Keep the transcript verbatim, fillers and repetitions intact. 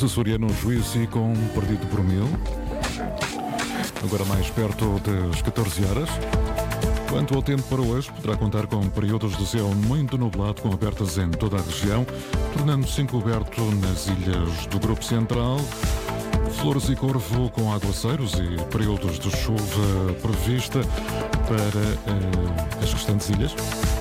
Os açorianos Juízo com perdido por mil. Agora mais perto das catorze horas. Quanto ao tempo para hoje, poderá contar com períodos de céu muito nublado, com abertas em toda a região, tornando-se encoberto nas ilhas do Grupo Central. Flores e Corvo com aguaceiros e períodos de chuva prevista para uh, as restantes ilhas.